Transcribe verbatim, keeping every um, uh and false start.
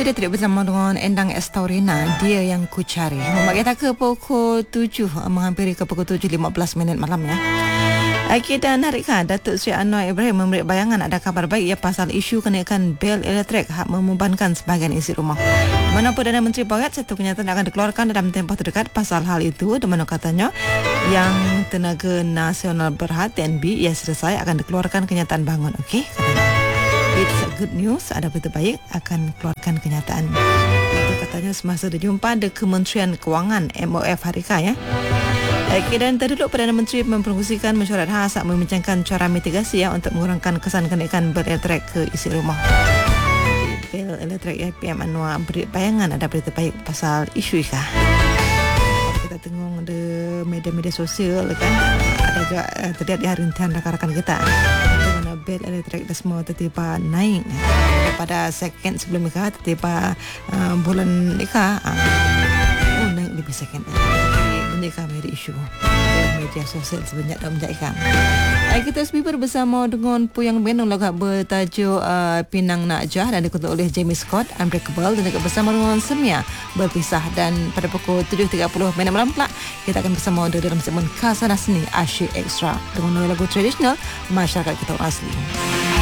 Itu dia tidak bersama dengan Endang Estaurina, Dia Yang Ku Cari. Memang kita ke pukul tujuh, menghampiri ke pukul tujuh lima belas minit malam ya. Okey, dan hari kan Datuk Seri Anwar Ibrahim memberi bayangan ada kabar baik ya pasal isu kenaikan bil elektrik hak membebankan sebahagian isi rumah. Mana Perdana Menteri berkata satu kenyataan akan dikeluarkan dalam tempoh terdekat pasal hal itu, di mana katanya yang Tenaga Nasional Berhad T N B ia selesai akan dikeluarkan kenyataan bangun. Okey, katanya. It's a good news, ada berita baik akan keluarkan kenyataan. Itu katanya semasa berjumpa di Kementerian Kewangan M O F hari K ya. Okey, dan terduduk Perdana Menteri mempromosikan mesyuarat khas membincangkan cara mitigasi ya untuk mengurangkan kesan kenaikan bil elektrik ke isi rumah. Bil elektrik ya, P M Anwar beri bayangan ada berita baik pasal isu ikah. Kita tengok di media-media sosial kan, ada juga uh, terlihat di harian rakan-rakan kita dengan bil elektrik dah semua tertiba naik daripada second sebelum nikah tertiba uh, bulan nikah uh, oh, naik lebih second menyekam media isu media sosial sebanyak dah menjadikan. Kita speaker bersama dengan Puyang Benong lagu bertajuk uh, Pinang Nakjah dan dikutuk oleh Jamie Scott, Unbreakable, dan juga bersama dengan Semia Berpisah. Dan pada pukul tujuh tiga puluh minit malam pula kita akan bersama dalam segmen Khazanah Seni Asyik Extra dengan lagu tradisional masyarakat kita asli.